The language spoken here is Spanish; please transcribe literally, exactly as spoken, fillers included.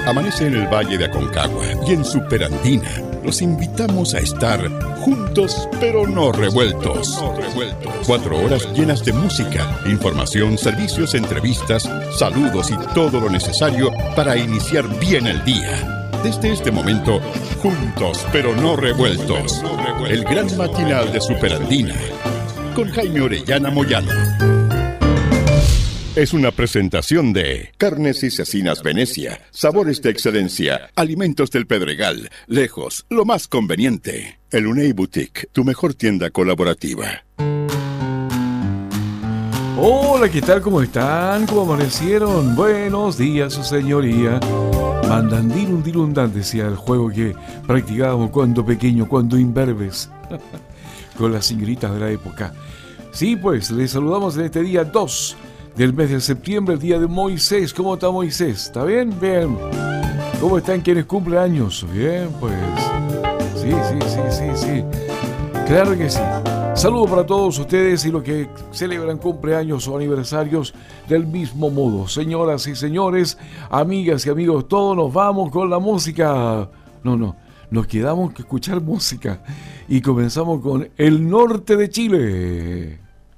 amanece en el Valle de Aconcagua y en Superandina. Los invitamos a estar juntos pero no revueltos. Cuatro horas llenas de música, información, servicios, entrevistas, saludos y todo lo necesario para iniciar bien el día. Desde este momento, juntos pero no revueltos. El gran matinal de Superandina con Jaime Orellana Moyano. Es una presentación de Carnes y Cecinas Venecia, sabores de excelencia, alimentos del Pedregal, lejos, lo más conveniente. El Unei Boutique, tu mejor tienda colaborativa. Hola, ¿qué tal? ¿Cómo están? ¿Cómo amanecieron? Buenos días, su señoría. Mandandirun dirundan, decía el juego que practicábamos cuando pequeño, cuando imberbes, con las señoritas de la época. Sí, pues, les saludamos en este día dos del mes de septiembre, el día de Moisés. ¿Cómo está Moisés? ¿Está bien? Bien. ¿Cómo están quienes cumplen años? Bien, pues. Sí, sí, sí, sí, sí. Claro que sí. Saludos para todos ustedes y los que celebran cumpleaños o aniversarios del mismo modo. Señoras y señores, amigas y amigos, todos nos vamos con la música. No, no, nos quedamos que escuchar música. Y comenzamos con El Norte de Chile.